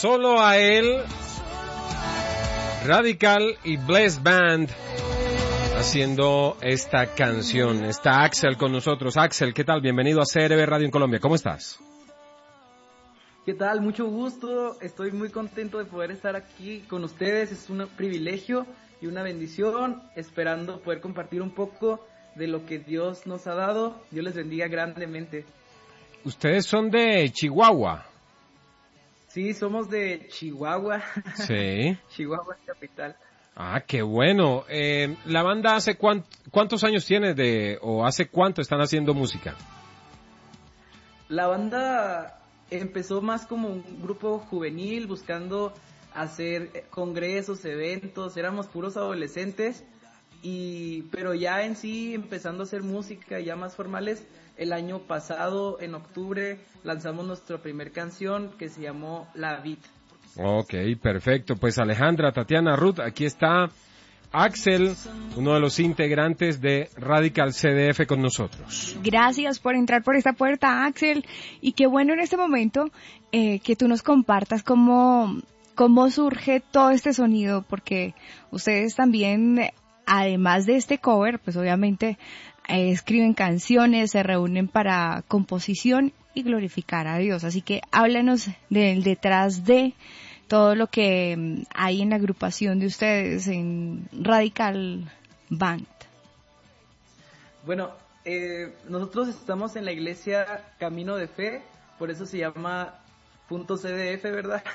Solo a él, Radical y Bless Band haciendo esta canción. Está Axel con nosotros. Axel, ¿qué tal? Bienvenido a CRB Radio en Colombia. ¿Cómo estás? ¿Qué tal? Mucho gusto. Estoy muy contento de poder estar aquí con ustedes. Es un privilegio y una bendición, esperando poder compartir un poco de lo que Dios nos ha dado. Dios les bendiga grandemente. Ustedes son de Chihuahua. Sí, somos de Chihuahua. Sí. Chihuahua capital. Ah, qué bueno. ¿La banda hace cuántos años tiene o hace cuánto están haciendo música? La banda empezó más como un grupo juvenil, buscando hacer congresos, eventos. Éramos puros adolescentes, pero ya en sí empezando a hacer música ya más formales. El año pasado, en octubre, lanzamos nuestra primer canción que se llamó La Vid. Ok, perfecto. Pues Alejandra, Tatiana, Ruth, aquí está Axel, uno de los integrantes de Radical CDF con nosotros. Gracias por entrar por esta puerta, Axel. Y qué bueno en este momento que tú nos compartas cómo surge todo este sonido, porque ustedes también, además de este cover, pues obviamente escriben canciones, se reúnen para composición y glorificar a Dios. Así que háblanos del detrás de todo lo que hay en la agrupación de ustedes en Radical Band. Bueno, nosotros estamos en la iglesia Camino de Fe, por eso se llama .cdf, ¿verdad?